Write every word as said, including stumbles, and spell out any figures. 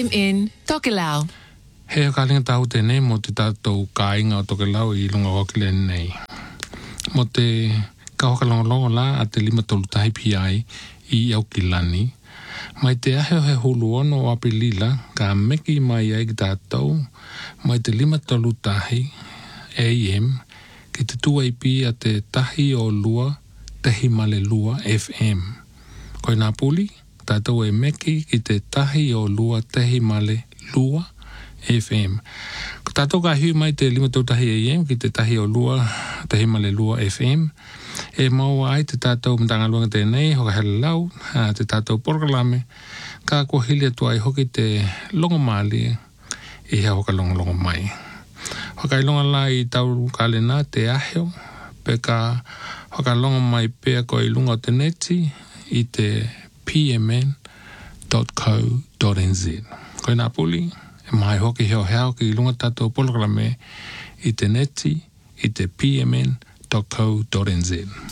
M N Tokelau. He kalinga tau te nei mo te tātou kāinga o Tokelau I lunga wakile nei. Mo te kauhakalongolongo la a te lima tolu tahi piai I Aukilani. Mai te aheo he hulu ono o Apilila ka meki mai ai ki tātou. Mai te lima tolu tahi A M ki te tuaipi a te tahi o lua tehi male lua F M. Koe nā puli, tātou e meki ki te tahi o lua tehi male lua F M. Ko tātou ka hui mai te lima tolu tahi A M ki te tahi o lua tehi male lua F M. E maua ai te tātou mtangaluanga tēnei, hoka hele lau, te tātou porkalame, ka kua hili atua ai hoki te longa mali I hea hoka longa longa mai. Hoka I longa la I tau kālena te aheo, pe ka hoka longa mai pea ko I lunga o te neti I te p m n dot co dot n z. Koe nā puli, e mai hoki heo heo ki lunga tātou porkalame I te neti I te p m n dot co dot n z.